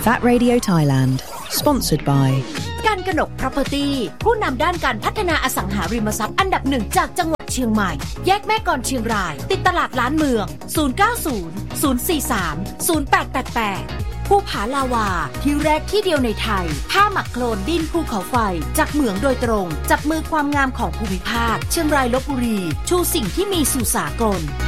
That Radio Thailand Sponsored by การกนก Property ผู้นำด้านการพัฒนาอสังหาริมทรัพย์อันดับหนึ่งจากจังหวัดเชียงใหม่แยกแม่กลเชียงรายติดตลาดล้านเมือง090 043 0888ภูผาลาวาที่แรกที่เดียวในไทยผ้าหมักโคลนดินภูเขาไฟจากเหมืองโดยตรงจับมือความงามของภูมิภาคเชียงรายลพบุรีชูสิ่งที่มีสู่สากล